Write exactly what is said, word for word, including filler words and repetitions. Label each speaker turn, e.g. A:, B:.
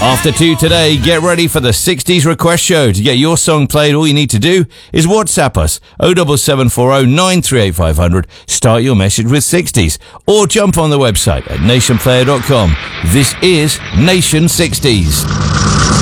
A: After two today, get ready for the sixties Request Show. To get your song played, all you need to do is WhatsApp us oh seven seven four oh nine three eight five hundred. Start your message with sixties or jump on the website at nation player dot com. This is Nation sixties.